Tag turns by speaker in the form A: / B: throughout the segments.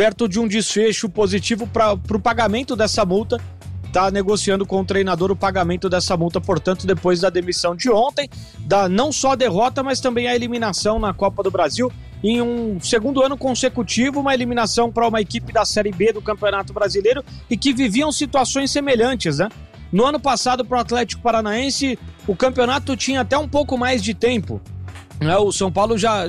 A: perto de um desfecho positivo para o pagamento dessa multa. Está negociando com o treinador o pagamento dessa multa, portanto, depois da demissão de ontem, da não só a derrota, mas também a eliminação na Copa do Brasil, em um segundo ano consecutivo, uma eliminação para uma equipe da Série B do Campeonato Brasileiro e que viviam situações semelhantes, né? No ano passado, para o Atlético Paranaense, o campeonato tinha até um pouco mais de tempo. O São Paulo já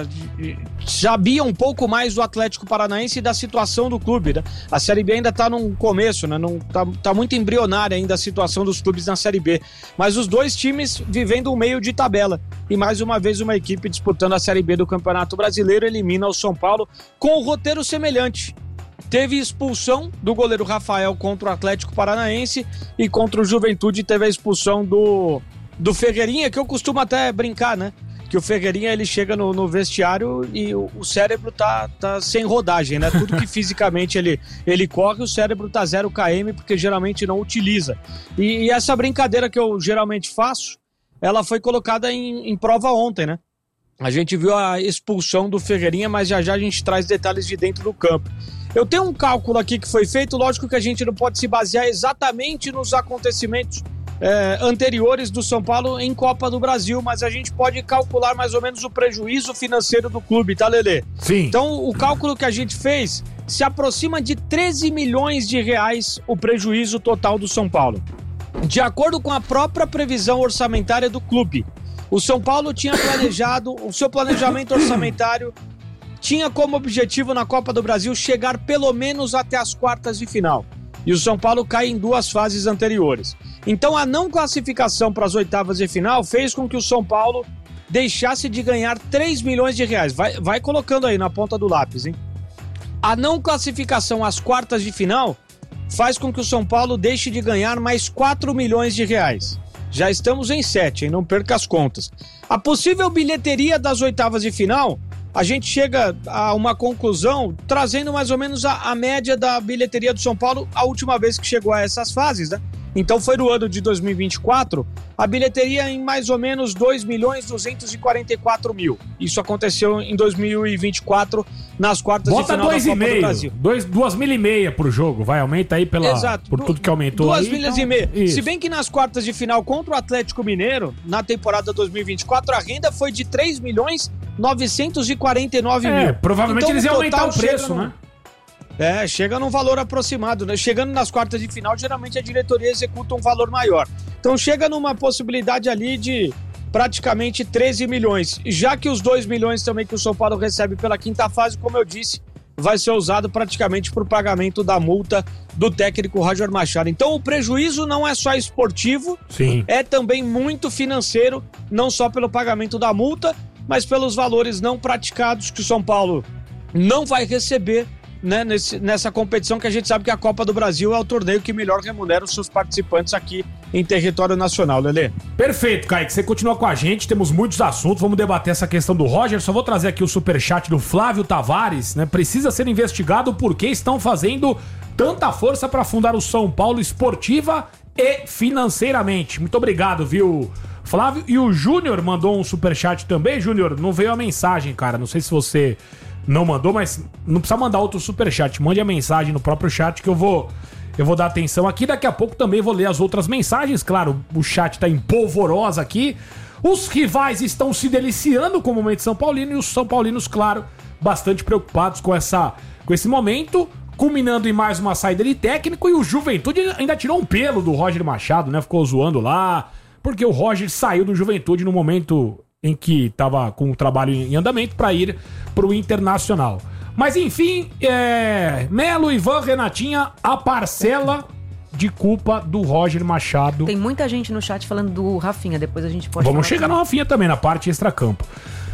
A: sabia um pouco mais do Atlético Paranaense e da situação do clube, né? A Série B ainda está no começo, né? Tá muito embrionária ainda a situação dos clubes na Série B. Mas os dois times vivendo um meio de tabela. E mais uma vez uma equipe disputando a Série B do Campeonato Brasileiro elimina o São Paulo com um roteiro semelhante. Teve expulsão do goleiro Rafael contra o Atlético Paranaense e contra o Juventude teve a expulsão do Ferreirinha, que eu costumo até brincar, né? Que o Ferreirinha, ele chega no vestiário e o cérebro tá sem rodagem, né? Tudo que fisicamente ele corre, o cérebro tá 0 km, porque geralmente não utiliza. E essa brincadeira que eu geralmente faço, ela foi colocada em prova ontem, né? A gente viu a expulsão do Ferreirinha, mas já a gente traz detalhes de dentro do campo. Eu tenho um cálculo aqui que foi feito, lógico que a gente não pode se basear exatamente nos acontecimentos anteriores do São Paulo em Copa do Brasil, mas a gente pode calcular mais ou menos o prejuízo financeiro do clube, tá, Lelê?
B: Sim.
A: Então, o cálculo que a gente fez se aproxima de 13 milhões de reais o prejuízo total do São Paulo. De acordo com a própria previsão orçamentária do clube, o São Paulo tinha planejado, o seu planejamento orçamentário tinha como objetivo na Copa do Brasil chegar pelo menos até as quartas de final. E o São Paulo cai em 2 fases anteriores. Então a não classificação para as oitavas de final fez com que o São Paulo deixasse de ganhar 3 milhões de reais. Vai colocando aí na ponta do lápis, hein? A não classificação às quartas de final faz com que o São Paulo deixe de ganhar mais 4 milhões de reais. Já estamos em 7, hein? Não perca as contas. A possível bilheteria das oitavas de final, a gente chega a uma conclusão trazendo mais ou menos a média da bilheteria do São Paulo a última vez que chegou a essas fases, né? Então foi no ano de 2024, a bilheteria em mais ou menos 2.244.000. Isso aconteceu em 2024, nas quartas de final da Copa do Brasil.
B: 2.500 pro jogo, vai, aumenta aí por tudo que aumentou.
A: 2.500.
B: Então,
A: se bem que nas quartas de final contra o Atlético Mineiro, na temporada 2024, a renda foi de 3.949.000.
B: Provavelmente
A: então,
B: eles iam aumentar o preço, né?
A: Chega num valor aproximado, né? Chegando nas quartas de final, geralmente a diretoria executa um valor maior. Então chega numa possibilidade ali de praticamente 13 milhões. Já que os 2 milhões também que o São Paulo recebe pela quinta fase, como eu disse, vai ser usado praticamente para o pagamento da multa do técnico Roger Machado. Então o prejuízo não é só esportivo,
B: sim, é
A: também muito financeiro, não só pelo pagamento da multa, mas pelos valores não praticados que o São Paulo não vai receber, né, nessa competição, que a gente sabe que a Copa do Brasil é o torneio que melhor remunera os seus participantes aqui em território nacional, Lelê.
B: Perfeito, Kaique, você continua com a gente, temos muitos assuntos, vamos debater essa questão do Roger. Só vou trazer aqui o superchat do Flávio Tavares, né? Precisa ser investigado por que estão fazendo tanta força para fundar o São Paulo esportiva e financeiramente. Muito obrigado, viu, Flávio? E o Júnior mandou um superchat também. Júnior, não veio a mensagem, cara, não sei se você não mandou, mas não precisa mandar outro superchat. Mande a mensagem no próprio chat que eu vou dar atenção aqui. Daqui a pouco também vou ler as outras mensagens. Claro, o chat tá em polvorosa aqui. Os rivais estão se deliciando com o momento São Paulino e os São Paulinos, claro, bastante preocupados com esse momento, culminando em mais uma saída de técnico. E o Juventude ainda tirou um pelo do Roger Machado, né? Ficou zoando lá, porque o Roger saiu do Juventude no momento em que estava com o trabalho em andamento para ir para o Internacional. Mas enfim, Melo, Ivan, Renatinha, a parcela de culpa do Roger Machado.
C: Tem muita gente no chat falando do Rafinha, depois a gente pode
B: Vamos chegar no Rafinha também, na parte extracampo.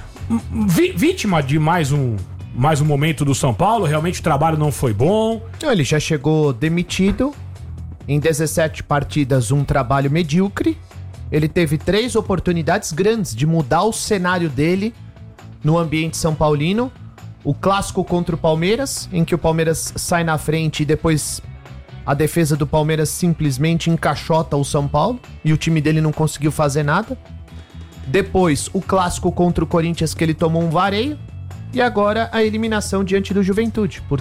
B: Vítima de mais um momento do São Paulo, realmente o trabalho não foi bom.
D: Ele já chegou demitido, em 17 partidas um trabalho medíocre. Ele teve 3 oportunidades grandes de mudar o cenário dele no ambiente são paulino. O clássico contra o Palmeiras, em que o Palmeiras sai na frente e depois a defesa do Palmeiras simplesmente encaixota o São Paulo e o time dele não conseguiu fazer nada. Depois o clássico contra o Corinthians, que ele tomou um vareio. E agora a eliminação diante do Juventude, por